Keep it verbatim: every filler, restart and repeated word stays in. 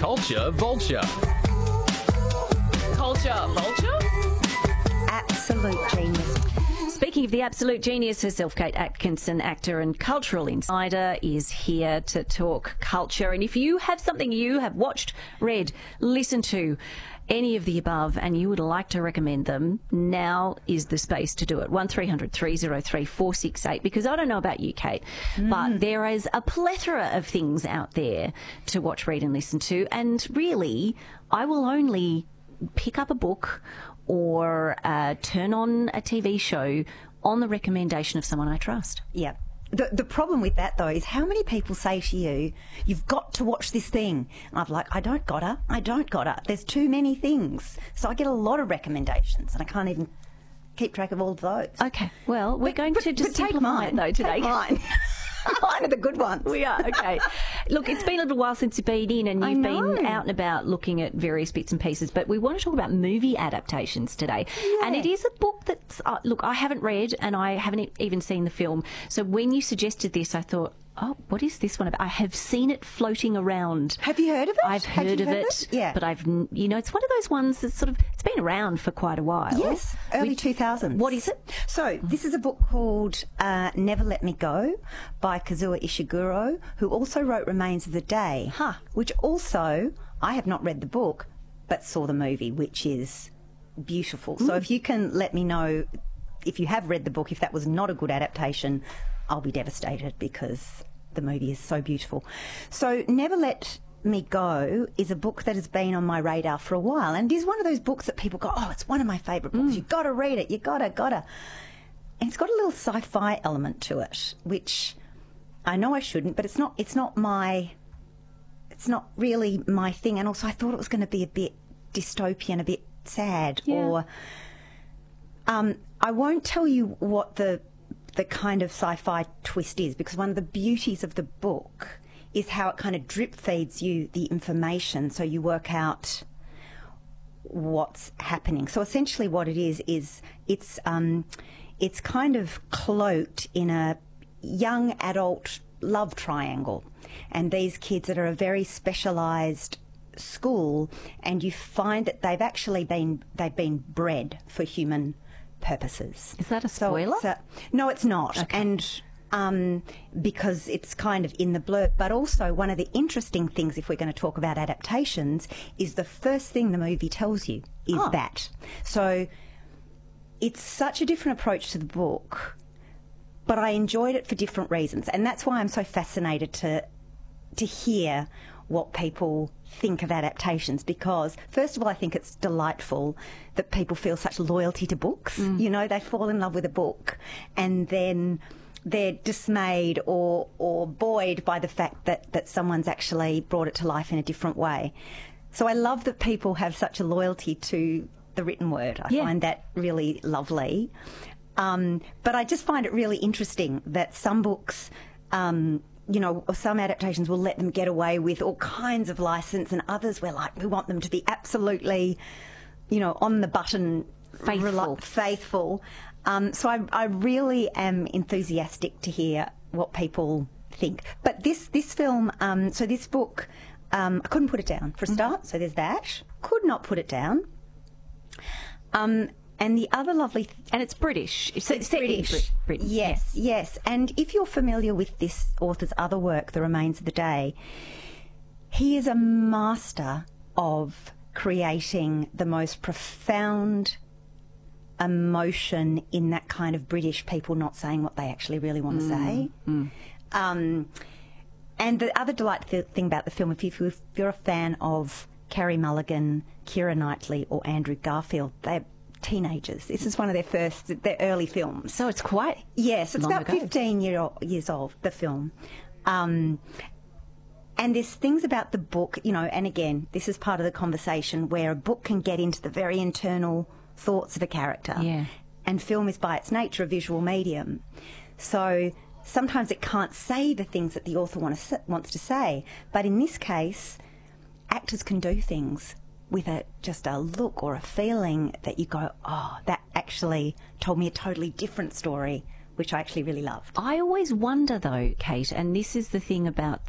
Culture Vulture. Culture Vulture? Absolute genius. Speaking of the absolute genius herself, Kate Atkinson, actor and cultural insider, is here to talk culture. And if you have something you have watched, read, listened to, any of the above, and you would like to recommend them, now is the space to do it. one three hundred three oh three four six eight, because I don't know about you, Kate, mm. but there is a plethora of things out there to watch, read and listen to. And really, I will only pick up a book or uh, turn on a T V show on the recommendation of someone I trust. Yeah. The, the problem with that, though, is how many people say to you, you've got to watch this thing. And I'm like, I don't gotta. I don't gotta. There's too many things. So I get a lot of recommendations, and I can't even keep track of all of those. Okay. Well, we're But- going but- to just but take simplify mine. it, though, today. Take mine. Mine are the good ones. We are, okay. Look, it's been a little while since you've been in and I you've know. been out and about looking at various bits and pieces, but we want to talk about movie adaptations today. Yeah. And it is a book that's, uh, look, I haven't read and I haven't e- even seen the film. So when you suggested this, I thought, oh, what is this one about? I have seen it floating around. Have you heard of it? I've Have heard you of heard of it, it? Yeah. but I've, n- you know, it's one of those ones that's sort of, it's been around for quite a while. Yes, early We- two thousands. What is it? So, this is a book called uh, Never Let Me Go by Kazuo Ishiguro, who also wrote Remains of the Day, Huh. which also, I have not read the book, but saw the movie, which is beautiful. So, if you can let me know, if you have read the book, if that was not a good adaptation, I'll be devastated because the movie is so beautiful. So, Never Let Me Go is a book that has been on my radar for a while, and is one of those books that people go, oh, it's one of my favourite books. You've got to read it. You gotta, gotta. And it's got a little sci-fi element to it, which I know I shouldn't, but it's not. It's not my. It's not really my thing. And also, I thought it was going to be a bit dystopian, a bit sad, Yeah. or. Um, I won't tell you what the the kind of sci-fi twist is, because one of the beauties of the book is how it kind of drip feeds you the information so you work out what's happening. So essentially what it is is it's um, it's kind of cloaked in a young adult love triangle, and these kids that are a very specialised school, and you find that they've actually been they've been bred for human purposes. Is that a So spoiler? it's a- no, it's not. Okay. And um, because it's kind of in the blurb. But also one of the interesting things, if we're going to talk about adaptations, is the first thing the movie tells you is Oh. that. So it's such a different approach to the book, but I enjoyed it for different reasons. And that's why I'm so fascinated to to hear what people think of adaptations, because first of all, I think it's delightful that people feel such loyalty to books. You know, they fall in love with a book and then they're dismayed or or buoyed by the fact that, that someone's actually brought it to life in a different way. So I love that people have such a loyalty to the written word. I Yeah. find that really lovely. Um, but I just find it really interesting that some books, um, you know, or some adaptations will let them get away with all kinds of license, and others we're like, we want them to be absolutely, you know, on the button, Faithful. rela- faithful. Um, so I, I really am enthusiastic to hear what people think. But this this film, um, so this book, um, I couldn't put it down for a start. So there's that. Could not put it down. Um, and the other lovely th- And it's British. It's, it's set in British. Brit- Britain. Yes, yes. And if you're familiar with this author's other work, The Remains of the Day, he is a master of creating the most profound emotion in that kind of British people not saying what they actually really want to say. Um, and the other delightful thing about the film, if, you, if you're a fan of Carey Mulligan, Keira Knightley or Andrew Garfield, they're teenagers. This is one of their first, their early films. So it's quite Yes, it's long about ago. fifteen year old, years old, the film. Um, and there's things about the book, you know, and again, this is part of the conversation where a book can get into the very internal thoughts of a character. Yeah. And film is by its nature a visual medium. So sometimes it can't say the things that the author want to, wants to say. But in this case, actors can do things with a just a look or a feeling that you go, oh, that actually told me a totally different story, which I actually really loved. I always wonder, though, Kate, and this is the thing about